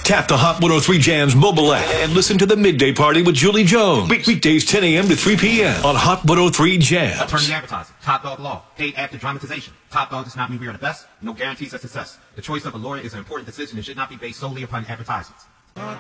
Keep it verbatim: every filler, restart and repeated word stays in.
Tap the Hot one oh three Jams mobile app and listen to the Midday Party with Julie Jones. Week- Weekdays ten a.m. to three p.m. on Hot one oh three Jams. Attorney advertising. Top Dog Law. Paid after dramatization. Top Dog does not mean we are the best. No guarantees of success. The choice of a lawyer is an important decision and should not be based solely upon advertisements.